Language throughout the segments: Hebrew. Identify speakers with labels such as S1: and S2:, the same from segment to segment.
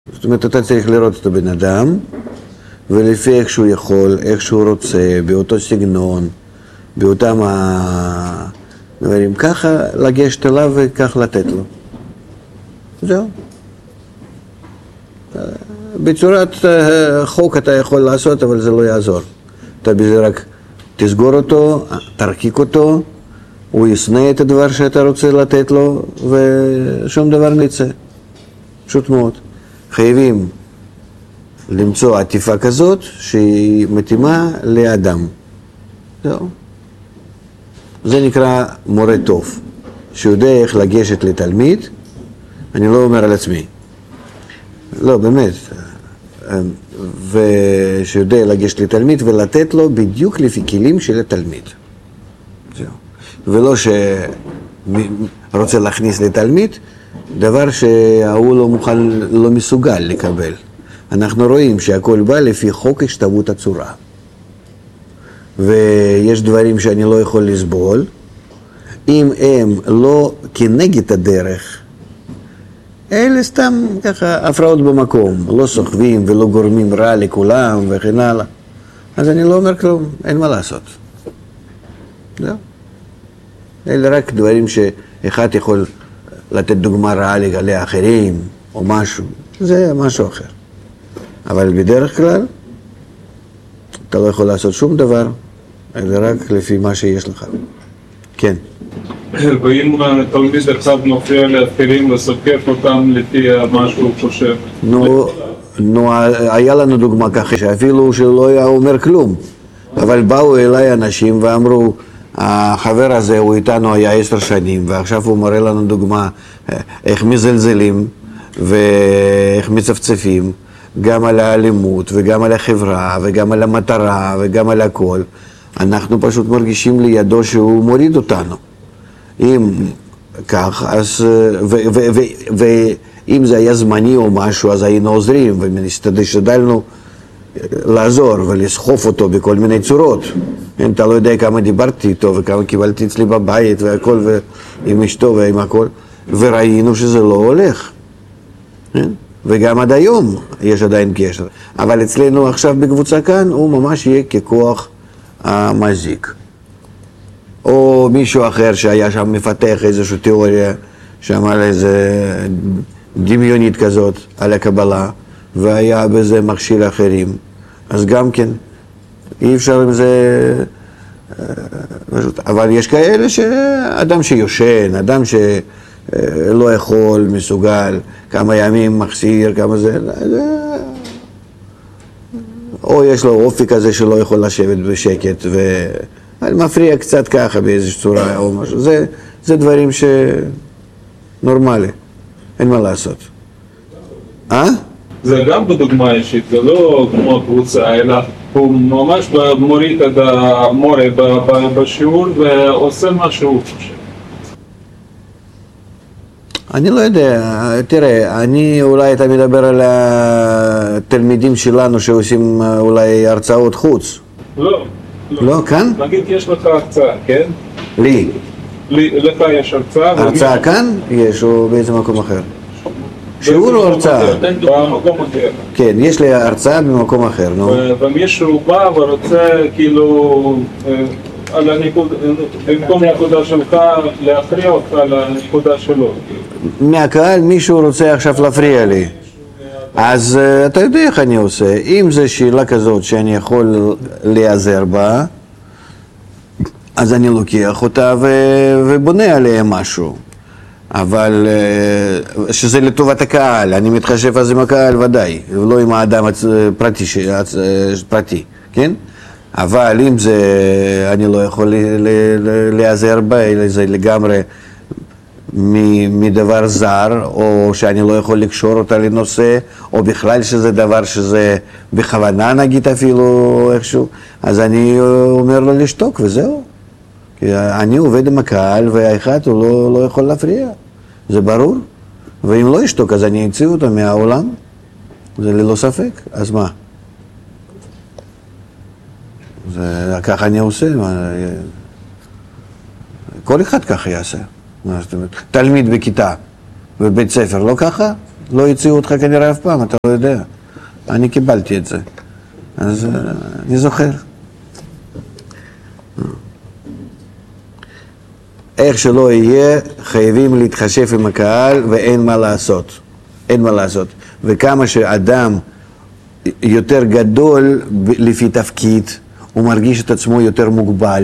S1: זאת אומרת, אתה צריך לראות את הבן אדם, ולפי איך שהוא יכול, איך שהוא רוצה, באותו סגנון, באותם הדברים, ככה לגשת אליו וכך לתת לו. זהו. בצורת חוק אתה יכול לעשות, אבל זה לא יעזור. אתה בזה רק תסגור אותו, תרקיק אותו, הוא ישנא את הדבר שאתה רוצה לתת לו, ושום דבר נצא. פשוט מאוד. חייבים למצוא עטיפה כזאת שהיא מתאימה לאדם. זהו. זה נקרא מורה טוב, שיודע איך לגשת לתלמיד, אני לא אומר על עצמי. לא, באמת. ושיודע לגשת לתלמיד ולתת לו בדיוק לפי כלים של התלמיד. זהו. ולא שרוצה להכניס לתלמיד דבר שההוא לא מוכן, לא מסוגל לקבל. אנחנו רואים שהכל בא לפי חוק השתוות הצורה. ויש דברים שאני לא יכול לסבול, אם הם לא כנגד הדרך, אלה סתם ככה הפרעות במקום, לא סוחבים ולא גורמים רע לכולם וכן הלאה. אז אני לא אומר כלום, אין מה לעשות. זהו. אלה רק דברים שאחד יכול לתת דוגמה רעה לגלי אחרים או משהו, זה משהו אחר. אבל בדרך כלל אתה לא יכול לעשות שום דבר, אלא רק לפי מה שיש לך. כן.
S2: ואם תלמיד אחד מפריע לאחרים וסוקף אותם לפי מה שהוא חושב?
S1: נו, היה לנו דוגמה ככה, שאפילו שלא היה אומר כלום, אבל באו אליי אנשים ואמרו, החבר הזה הוא איתנו היה 10 שנים, ועכשיו הוא מראה לנו דוגמה איך מזלזלים ואיך מצפצפים, גם על האלימות וגם על החברה וגם על המטרה וגם על הכל. אנחנו פשוט מרגישים לידו שהוא מוריד אותנו. אם כך, אז, ואם זה היה זמני או משהו, אז היינו עוזרים והשתדלנו לעזור ולסחוף אותו בכל מיני צורות. אתה לא יודע כמה דיברתי איתו וכמה קיבלתי אצלי בבית והכל, ועם אשתו ועם הכל, וראינו שזה לא הולך. וגם עד היום יש עדיין קשר. אבל אצלנו עכשיו בקבוצה כאן הוא ממש יהיה ככוח המזיק. או מישהו אחר שהיה שם מפתח איזושהי תיאוריה, שאמר איזה דמיונית כזאת על הקבלה, והיה בזה מכשיל אחרים. אז גם כן, אי אפשר עם זה... אבל יש כאלה שאדם שיושן, אדם שלא יכול, מסוגל, כמה ימים מחסיר, כמה זה... או יש לו אופי כזה שלא יכול לשבת בשקט, ומפריע קצת ככה באיזושהי צורה או משהו. זה דברים שנורמלי, אין מה לעשות.
S2: זה גם בדוגמה אישית, זה לא כמו קבוצה, אלא הוא ממש מוריד את המורה בשיעור ועושה מה שהוא חושב.
S1: אני לא יודע, תראה, אולי אתה מדבר על התלמידים שלנו שעושים אולי הרצאות חוץ.
S2: לא.
S1: לא, כאן?
S2: נגיד יש לך הרצאה, כן?
S1: לי.
S2: לך יש הרצאה.
S1: הרצאה כאן? יש, או באיזה מקום אחר? שיעור או הרצאה?
S2: במקום אחר.
S1: כן, יש לי הרצאה במקום אחר, נו.
S2: ומישהו בא ורוצה כאילו, במקום נקודה שלך, להכריע אותך לנקודה שלו.
S1: מהקהל מישהו רוצה עכשיו להפריע לי. אז אתה יודע איך אני עושה. אם זו שאלה כזאת שאני יכול להיעזר בה, אז אני לוקח אותה ובונה עליה משהו. אבל שזה לטובת הקהל, אני מתחשב אז עם הקהל ודאי, ולא עם האדם פרטי, כן? אבל אם זה, אני לא יכול להיעזר בה, אלא זה לגמרי מדבר זר, או שאני לא יכול לקשור אותה לנושא, או בכלל שזה דבר שזה בכוונה נגיד אפילו איכשהו, אז אני אומר לו לשתוק וזהו. כי אני עובד עם הקהל והאחד הוא לא יכול להפריע, זה ברור. ואם לא ישתוק אז אני אציא אותו מהעולם, זה ללא ספק, אז מה? ככה אני עושה, כל אחד ככה יעשה. תלמיד בכיתה, בבית ספר, לא ככה? לא יוציאו אותך כנראה אף פעם, אתה לא יודע. אני קיבלתי את זה. אז אני זוכר. איך שלא יהיה, חייבים להתחשב עם הקהל ואין מה לעשות. אין מה לעשות. וכמה שאדם יותר גדול לפי תפקיד, הוא מרגיש את עצמו יותר מוגבל.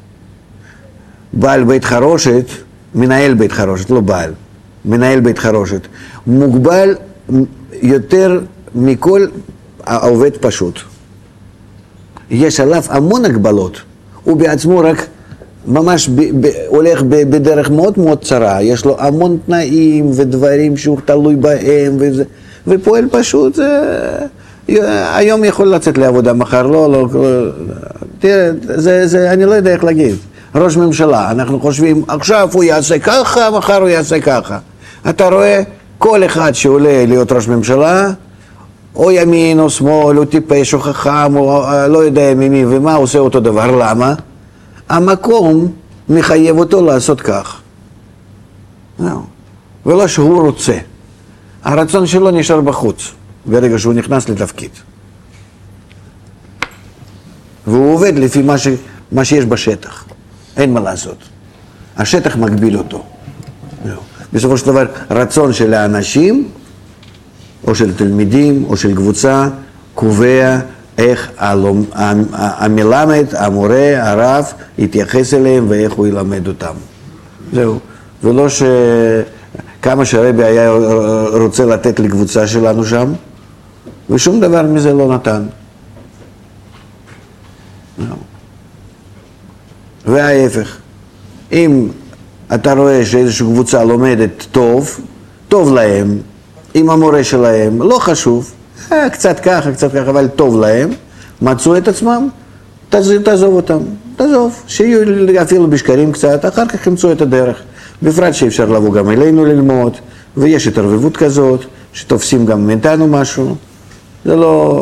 S1: בעל בית חרושת, מנהל בית חרושת, לא בעל, מנהל בית חרושת, מוגבל יותר מכל העובד פשוט. יש עליו המון הגבלות, הוא בעצמו רק ממש הולך בדרך מאוד מאוד צרה, יש לו המון תנאים ודברים שהוא תלוי בהם, ופועל פשוט, היום יכול לצאת לעבודה, מחר לא, תראה, אני לא יודע איך להגיד. ראש ממשלה, אנחנו חושבים, עכשיו הוא יעשה ככה, מחר הוא יעשה ככה. אתה רואה, כל אחד שעולה להיות ראש ממשלה, או ימין או שמאל, או טיפש או חכם, או לא יודע ממי ומה, עושה אותו דבר. למה? המקום מחייב אותו לעשות כך. ולא שהוא רוצה. הרצון שלו נשאר בחוץ, ברגע שהוא נכנס לתפקיד. והוא עובד לפי מה שיש בשטח. אין מה לעשות. השטח מגביל אותו. בסופו של דבר, רצון של האנשים, או של תלמידים, או של קבוצה, קובע איך המלמד, המורה, הרב, יתייחס אליהם ואיך הוא ילמד אותם. זהו. ולא כמה שהרבי היה רוצה לתת לקבוצה שלנו שם, ושום דבר מזה לא נתן. וההפך, אם אתה רואה שאיזושהי קבוצה לומדת טוב להם, עם המורה שלהם, לא חשוב, קצת ככה, אבל טוב להם, מצאו את עצמם, תעזוב אותם, שיהיו אפילו בשקרים קצת, אחר כך ימצאו את הדרך. בפרט שאפשר לבוא גם אלינו ללמוד, ויש התערבבות כזאת, שתופסים גם מאיתנו משהו, זה לא...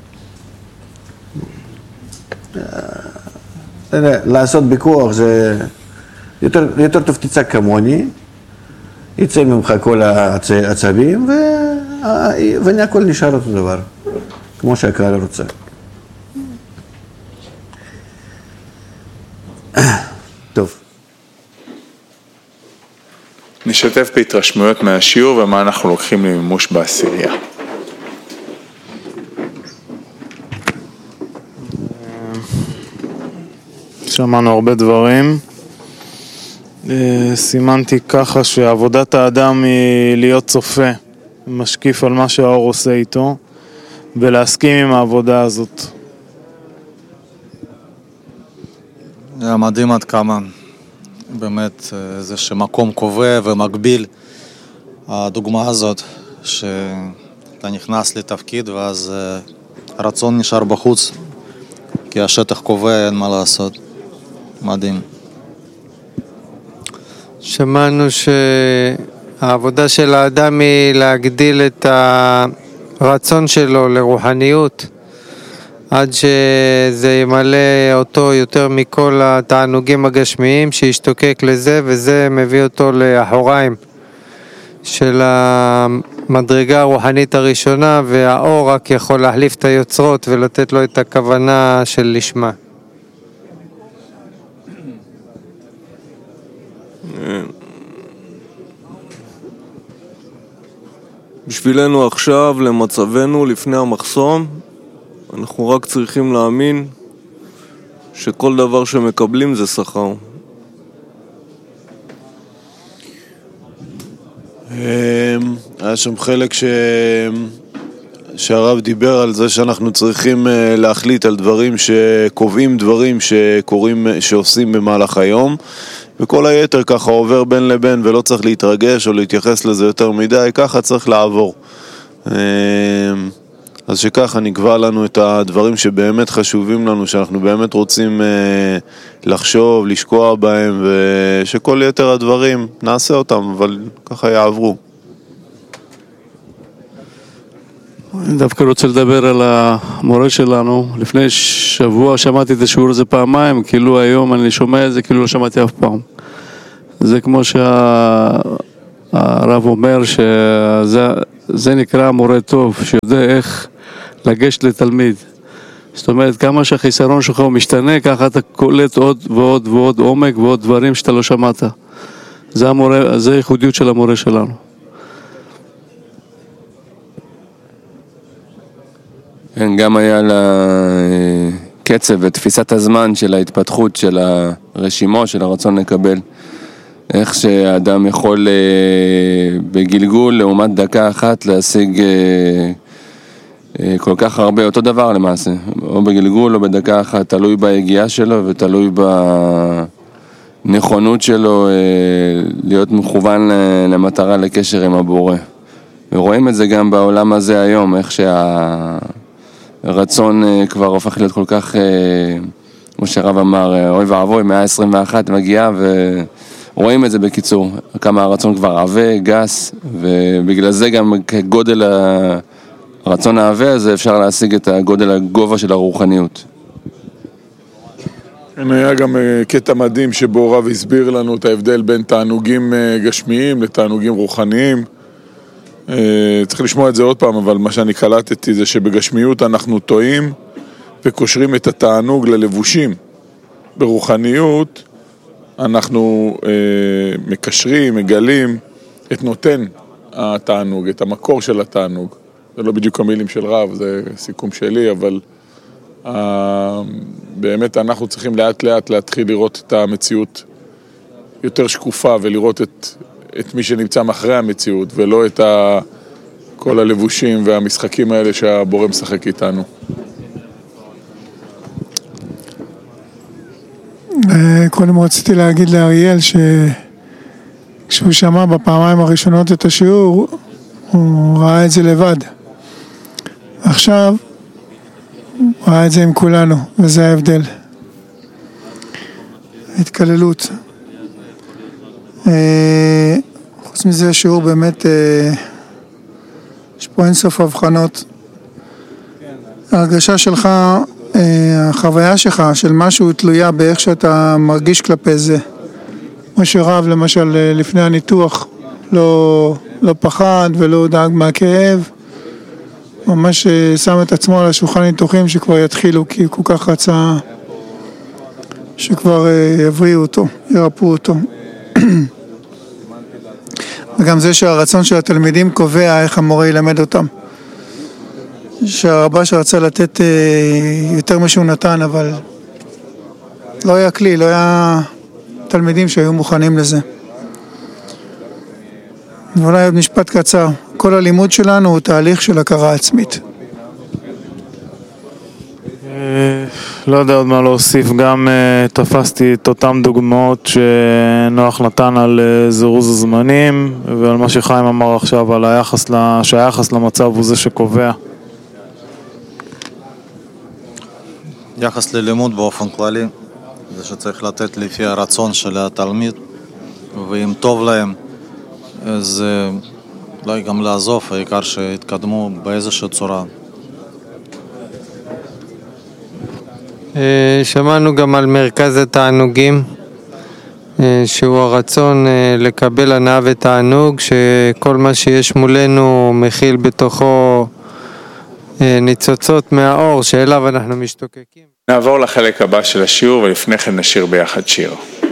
S1: לעשות בכוח זה יותר טוב תצא כמוני, יצא ממך כל העצבים והכל נשאר אותו דבר, כמו שהקהל רוצה. טוב.
S3: נשתף בהתרשמויות מהשיעור ומה אנחנו לוקחים למימוש בעשירייה.
S4: שמענו הרבה דברים. סימנתי ככה שעבודת האדם היא להיות צופה, משקיף על מה שהאור עושה איתו, ולהסכים עם העבודה הזאת.
S5: זה מדהים עד כמה, באמת, זה שמקום קובע ומקביל. הדוגמה הזאת, שאתה נכנס לתפקיד ואז הרצון נשאר בחוץ, כי השטח קובע, אין מה לעשות. מדהים.
S6: שמענו שהעבודה של האדם היא להגדיל את הרצון שלו לרוחניות, עד שזה ימלא אותו יותר מכל התענוגים הגשמיים, שישתוקק לזה, וזה מביא אותו לאחוריים של המדרגה הרוחנית הראשונה, והאור רק יכול להחליף את היוצרות ולתת לו את הכוונה של לשמה.
S7: בשבילנו עכשיו, למצבנו, לפני המחסום, אנחנו רק צריכים להאמין שכל דבר שמקבלים זה שכר.
S8: היה שם חלק שהרב דיבר על זה שאנחנו צריכים להחליט על דברים שקובעים דברים שקורים, שעושים במהלך היום, וכל היתר ככה עובר בין לבין ולא צריך להתרגש או להתייחס לזה יותר מדי, ככה צריך לעבור. אז שככה נקבע לנו את הדברים שבאמת חשובים לנו, שאנחנו באמת רוצים לחשוב, לשקוע בהם, ושכל יתר הדברים נעשה אותם, אבל ככה יעברו.
S4: אני דווקא רוצה לדבר על המורה שלנו. לפני שבוע שמעתי את השיעור הזה פעמיים, כאילו היום אני שומע את זה, כאילו לא שמעתי אף פעם. זה כמו שהרב אומר, שזה זה נקרא מורה טוב, שיודע איך לגשת לתלמיד. זאת אומרת, כמה שהחיסרון שלך הוא משתנה, ככה אתה קולט עוד ועוד ועוד עומק ועוד דברים שאתה לא שמעת. זה הייחודיות של המורה שלנו.
S9: כן, גם היה לה קצב ותפיסת הזמן של ההתפתחות של הרשימות, של הרצון לקבל. איך שהאדם יכול בגלגול לעומת דקה אחת להשיג כל כך הרבה, אותו דבר למעשה, או בגלגול או בדקה אחת, תלוי בהגיעה שלו ותלוי בנכונות שלו להיות מכוון למטרה, לקשר עם הבורא. ורואים את זה גם בעולם הזה היום, איך שהרצון כבר הופך להיות כל כך, כמו שהרב אמר, אוי ואבוי, 121 מגיעה, ורואים את זה בקיצור, כמה הרצון כבר עבה, גס, ובגלל זה גם כגודל הרצון העבה הזה אפשר להשיג את הגודל הגובה של הרוחניות.
S10: היה גם קטע מדהים שבו רב הסביר לנו את ההבדל בין תענוגים גשמיים לתענוגים רוחניים. צריך לשמוע את זה עוד פעם, אבל מה שאני קלטתי זה שבגשמיות אנחנו טועים וקושרים את התענוג ללבושים. ברוחניות אנחנו מקשרים, מגלים את נותן התענוג, את המקור של התענוג. זה לא בדיוק המילים של רב, זה סיכום שלי, אבל באמת אנחנו צריכים לאט לאט להתחיל לראות את המציאות יותר שקופה ולראות את מי שנמצא מאחרי המציאות ולא את כל הלבושים והמשחקים האלה שהבורא משחק איתנו.
S11: קודם רציתי להגיד לאריאל שכשהוא שמע בפעמיים הראשונות את השיעור הוא ראה את זה לבד. עכשיו הוא ראה את זה עם כולנו, וזה ההבדל. התקללות. חוץ מזה השיעור באמת יש פה אינסוף הבחנות. ההרגשה שלך, החוויה שלך של משהו תלויה באיך שאתה מרגיש כלפי זה. כמו שרב למשל לפני הניתוח לא פחד ולא דאג מהכאב, ממש שם את עצמו על השולחן ניתוחים שכבר יתחילו, כי כל כך רצה שכבר יבריאו אותו, ירפאו אותו. וגם זה שהרצון של התלמידים קובע איך המורה ילמד אותם. שהרבה שרצה לתת יותר משהו נתן, אבל לא היה כלי, לא היה תלמידים שהיו מוכנים לזה. ואולי עוד משפט קצר, כל הלימוד שלנו הוא תהליך של הכרה עצמית.
S12: לא יודע עוד מה להוסיף, גם תפסתי את אותם דוגמאות שנוח נתן על זירוז הזמנים ועל מה שחיים אמר עכשיו על שהיחס למצב הוא זה שקובע.
S5: יחס ללימוד באופן כללי זה שצריך לתת לפי הרצון של התלמיד, ואם טוב להם אז אולי גם לעזוב, העיקר שיתקדמו באיזושהי צורה.
S6: שמענו גם על מרכז התענוגים, שהוא הרצון לקבל הנאה ותענוג, שכל מה שיש מולנו מכיל בתוכו ניצוצות מהאור שאליו אנחנו משתוקקים.
S3: נעבור לחלק הבא של השיעור ולפני כן נשיר ביחד שיר.